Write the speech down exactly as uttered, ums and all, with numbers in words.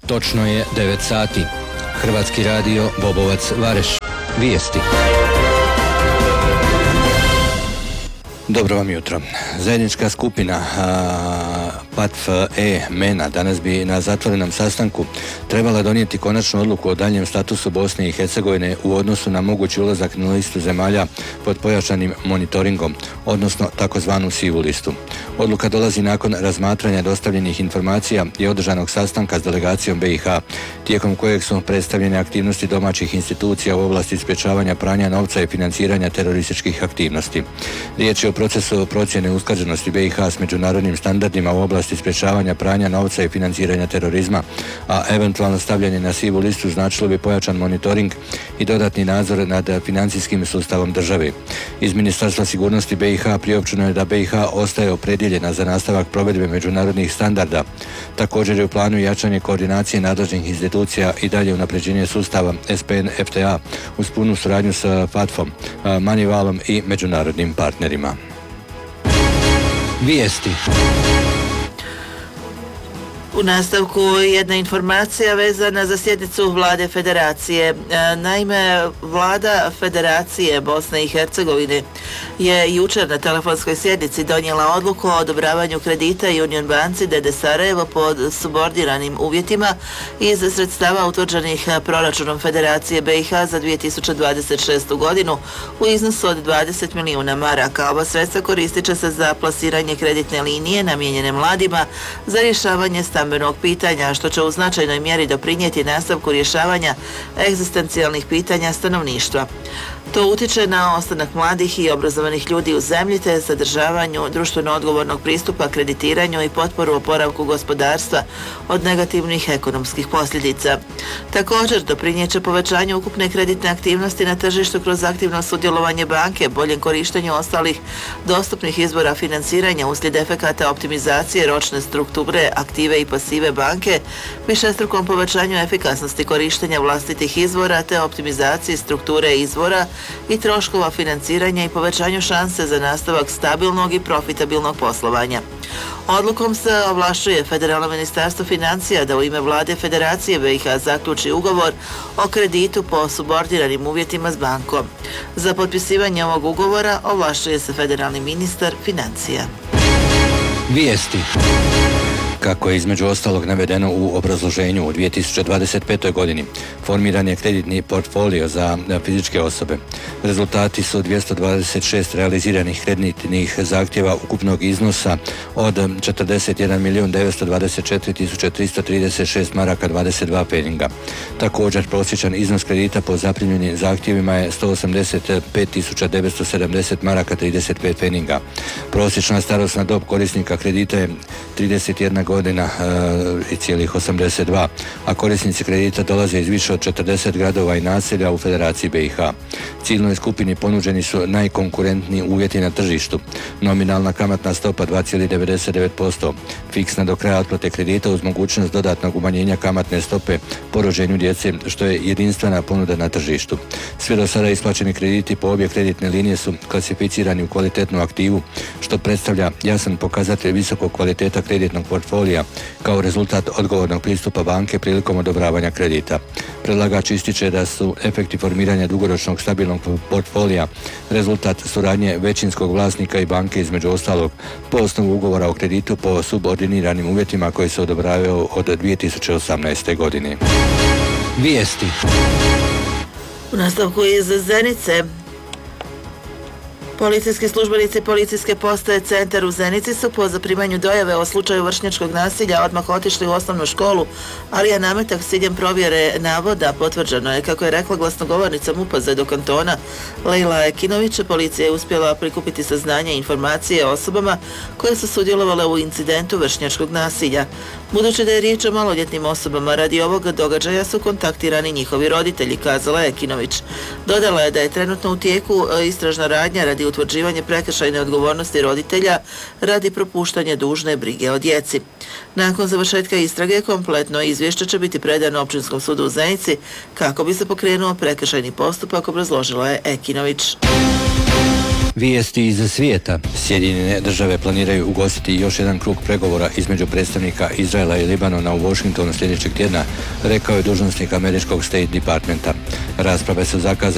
Točno je devet sati. Hrvatski radio Bobovac Vareš. Vijesti. Dobro vam jutro. Zajednička skupina P A T F E MENA danas bi na zatvorenom sastanku trebala donijeti konačnu odluku o daljem statusu Bosne i Hercegovine u odnosu na mogući ulazak na listu zemalja pod pojačanim monitoringom, odnosno takozvanu sivu listu. Odluka dolazi nakon razmatranja dostavljenih informacija i održanog sastanka s delegacijom B i H, tijekom kojeg su predstavljene aktivnosti domaćih institucija u oblasti sprječavanja pranja novca i financiranja terorističkih aktivnosti. Riječ je o procesu procjene usklađenosti B i H s međunarodnim standardima u oblasti sprječavanja pranja novca i financiranja terorizma, a eventualno stavljanje na sivu listu značilo bi pojačan monitoring i dodatni nadzor nad financijskim sustavom države. Iz Ministarstva sigurnosti B i H priopćeno je da B i H ostaje opredjeljena za nastavak provedbe međunarodnih standarda. Također je u planu jačanje koordinacije nadležnih institucija i dalje unapređenje sustava S P N F T A uz punu suradnju s F A T F-om, Manivalom i međunarodnim partnerima. Vijesti. U nastavku jedna informacija vezana za sjednicu Vlade Federacije. Naime, Vlada Federacije Bosne i Hercegovine je jučer na telefonskoj sjednici donijela odluku o odobravanju kredita Union banci D D Sarajevo pod subordiniranim uvjetima iz sredstava utvrđenih proračunom Federacije B i H za dvije tisuće dvadeset šestu godinu u iznosu od dvadeset milijuna maraka. Ova sredstva koristit će se za plasiranje kreditne linije namijenjene mladima za rješavanje stambenog pitanja, što će u značajnoj mjeri doprinijeti nastavku rješavanja egzistencijalnih pitanja stanovništva. To utiče na ostanak mladih i obrazovanih ljudi u zemlji te zadržavanju društveno odgovornog pristupa kreditiranju i potporu oporavku gospodarstva od negativnih ekonomskih posljedica. Također doprinijet će povećanju ukupne kreditne aktivnosti na tržištu kroz aktivno sudjelovanje banke, boljem korištenju ostalih dostupnih izvora financiranja uslijed efekata optimizacije ročne strukture, aktive i pasive banke, višestrukom povećanju efikasnosti korištenja vlastitih izvora te optimizaciji strukture izvora i troškova financiranja i povećanju šanse za nastavak stabilnog i profitabilnog poslovanja. Odlukom se ovlašćuje Federalno ministarstvo financija da u ime Vlade Federacije B i H zaključi ugovor o kreditu po subordiniranim uvjetima s bankom. Za potpisivanje ovog ugovora ovlašćuje se federalni ministar financija. Vijesti. Kako je između ostalog navedeno u obrazloženju, u dvije tisuće dvadeset petoj godini formiran je kreditni portfolio za fizičke osobe. Rezultati su dvjesto dvadeset šest realiziranih kreditnih zahtjeva ukupnog iznosa od četrdeset jedan milijun devetsto dvadeset četiri tisuće tristo trideset šest maraka dvadeset dva pfenninga. Također prosječan iznos kredita po zaprimljenim zahtjevima je sto osamdeset pet tisuća devetsto sedamdeset maraka trideset pet pfenninga. Prosječna starosna dob korisnika kredita je trideset jedna godina i cijelih osamdeset dva, a korisnici kredita dolaze iz više od četrdeset gradova i naselja u Federaciji B i H. Ciljnoj skupini ponuđeni su najkonkurentniji uvjeti na tržištu. Nominalna kamatna stopa dva zarez devedeset devet posto, fiksna do kraja otplate kredita uz mogućnost dodatnog umanjenja kamatne stope po rođenju djece, što je jedinstvena ponuda na tržištu. Sve do sada isplaćeni krediti po obje kreditne linije su klasificirani u kvalitetnu aktivu, što predstavlja jasan pokazatelj visokog kvaliteta kreditnog portfolija kao rezultat odgovornog pristupa banke prilikom odobravanja kredita. Predlagač ističe da su efekti formiranja dugoročnog stabilnog portfolija rezultat suradnje većinskog vlasnika i banke, između ostalog po osnovu ugovora o kreditu po subordiniranim uvjetima koji se odobravaju od dvije tisuće osamnaeste godine. Vijesti. U nastavku iz Zenice. Policijski službenici policijske postaje Centar u Zenici su po zaprimanju dojave o slučaju vršnjačkog nasilja odmah otišli u osnovnu školu Alija Nametak s ciljem provjere navoda. Potvrđeno je, kako je rekla glasnogovornica M U P-a do kantona Lejla Ekinović, policija je uspjela prikupiti saznanje i informacije o osobama koje su sudjelovale u incidentu vršnjačkog nasilja. Budući da je riječ o maloljetnim osobama, radi ovog događaja su kontaktirani njihovi roditelji, kazala je Ekinović. Dodala je da je trenutno u tijeku istražna radnja radi utvrđivanja prekršajne odgovornosti roditelja radi propuštanja dužne brige o djeci. Nakon završetka istrage kompletno izvješće će biti predano Općinskom sudu u Zenici kako bi se pokrenuo prekršajni postupak, obrazložila je Ekinović. Vijesti iz svijeta. Sjedinjene države planiraju ugostiti još jedan krug pregovora između predstavnika Izraela i Libanona u Washingtonu sljedećeg tjedna, rekao je dužnosnik američkog State Departmenta. Rasprave su zakazane